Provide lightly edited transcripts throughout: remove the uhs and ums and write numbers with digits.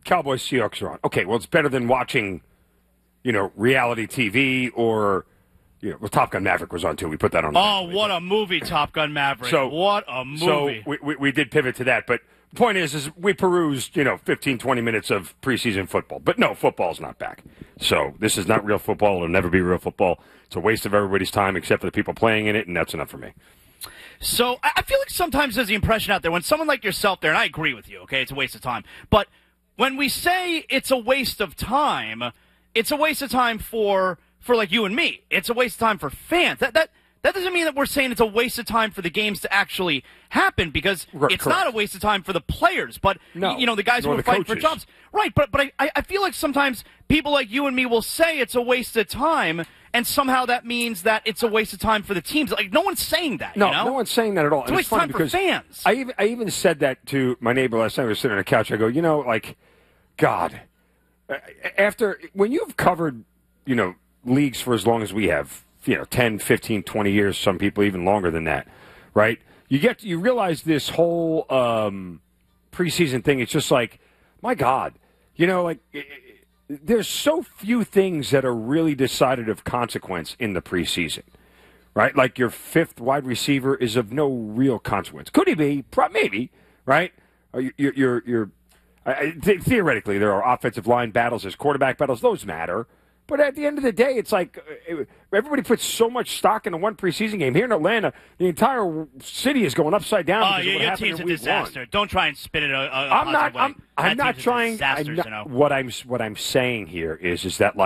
Cowboys Seahawks are on. Okay, well, it's better than watching, reality TV or, well, Top Gun Maverick was on too. We put that on. Oh, what a movie, Top Gun Maverick. What a movie. So we did pivot to that. But the point is we perused, 15, 20 minutes of preseason football. But no, football's not back. So this is not real football. It'll never be real football. It's a waste of everybody's time except for the people playing in it, and that's enough for me. So I feel like sometimes there's the impression out there when someone like yourself there, and I agree with you, okay, it's a waste of time. But when we say it's a waste of time, it's a waste of time for like you and me. It's a waste of time for fans. That doesn't mean that we're saying it's a waste of time for the games to actually happen because it's not a waste of time for the players, but the guys who are fighting for jobs. Right, but I feel like sometimes people like you and me will say it's a waste of time, and somehow that means that it's a waste of time for the teams. Like, no one's saying that, No one's saying that at all. It's a waste of time for fans. I even said that to my neighbor last night. We were sitting on the couch. I go, God, when you've covered, leagues for as long as we have, 10, 15, 20 years, some people even longer than that, right? You realize this whole preseason thing, it's just like, my God, there's so few things that are really decided of consequence in the preseason, right? Like your fifth wide receiver is of no real consequence. Could he be? Maybe, right? Theoretically, there are offensive line battles, there's quarterback battles, those matter. But at the end of the day, it's like everybody puts so much stock into one preseason game. Here in Atlanta, the entire city is going upside down. Oh, your team's a disaster. Don't try and spin it I'm not trying. What I'm saying here is that,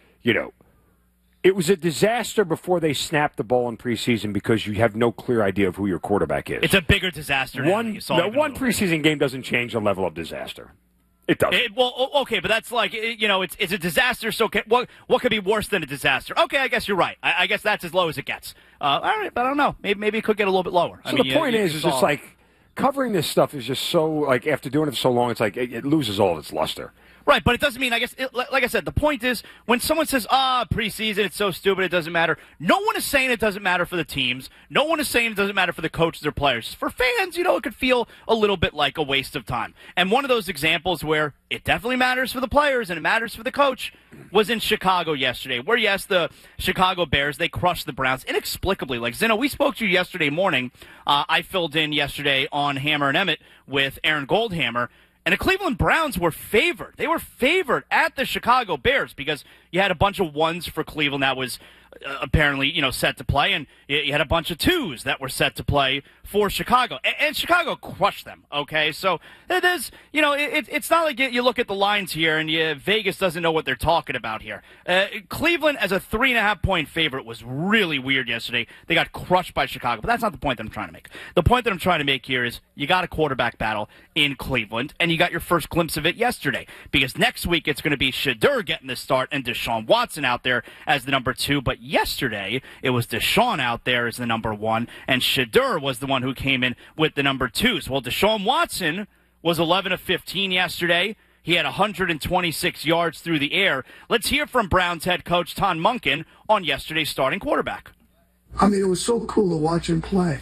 it was a disaster before they snapped the ball in preseason because you have no clear idea of who your quarterback is. It's a bigger disaster now. One preseason game doesn't change the level of disaster. It does. Okay, but that's like, it's a disaster, so what could be worse than a disaster? Okay, I guess you're right. I guess that's as low as it gets. All right, but I don't know. Maybe it could get a little bit lower. So the point is it's like covering this stuff is just so, like, after doing it for so long, it's like it loses all of its luster. Right, but it doesn't mean, like I said, the point is, when someone says, preseason, it's so stupid, it doesn't matter, no one is saying it doesn't matter for the teams. No one is saying it doesn't matter for the coaches or players. For fans, it could feel a little bit like a waste of time. And one of those examples where it definitely matters for the players and it matters for the coach was in Chicago yesterday, where, yes, the Chicago Bears, they crushed the Browns inexplicably. Like, Zeno, we spoke to you yesterday morning. I filled in yesterday on Hammer and Emmett with Aaron Goldhammer. And the Cleveland Browns were favored. They were favored at the Chicago Bears because you had a bunch of ones for Cleveland that was apparently, set to play, and you had a bunch of twos that were set to play for Chicago. And Chicago crushed them, okay? So it is, it's not like you look at the lines here and Vegas doesn't know what they're talking about here. Cleveland as a 3.5-point favorite was really weird yesterday. They got crushed by Chicago, but that's not the point that I'm trying to make. The point that I'm trying to make here is you got a quarterback battle in Cleveland, and you got your first glimpse of it yesterday, because next week it's going to be Shedeur getting the start and Deshaun Watson out there as the number 2, but yesterday it was Deshaun out there as the number 1, and Shedeur was the one who came in with the number 2. So, Deshaun Watson was 11 of 15 yesterday. He had 126 yards through the air. Let's hear from Browns head coach Todd Monken on yesterday's starting quarterback. It was so cool to watch him play.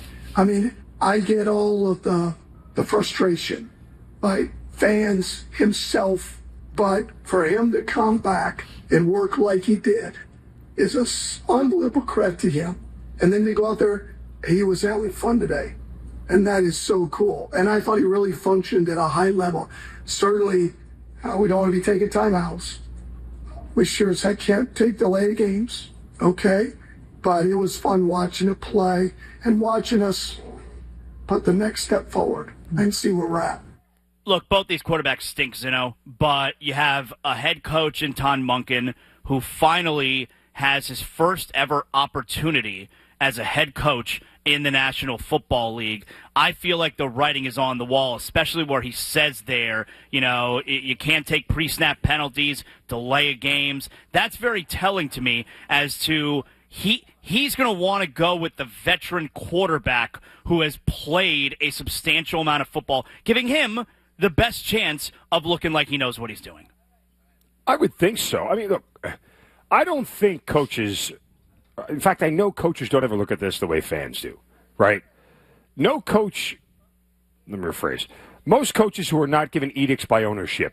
I get all of the frustration by fans, himself, but for him to come back and work like he did is an unbelievable credit to him. And then they go out there, he was having fun today. And that is so cool. And I thought he really functioned at a high level. Certainly, we don't want to be taking timeouts. We sure as heck can't take delayed games, okay? But it was fun watching it play and watching us put the next step forward and see where we're at. Look, both these quarterbacks stink, Zeno, but you have a head coach in Todd Monken who finally has his first ever opportunity as a head coach in the National Football League. I feel like the writing is on the wall, especially where he says there, you can't take pre-snap penalties, delay games. That's very telling to me as to he's going to want to go with the veteran quarterback who has played a substantial amount of football, giving him the best chance of looking like he knows what he's doing. I would think so. Look, I don't think coaches – in fact, I know coaches don't ever look at this the way fans do, right? No coach – let me rephrase. Most coaches who are not given edicts by ownership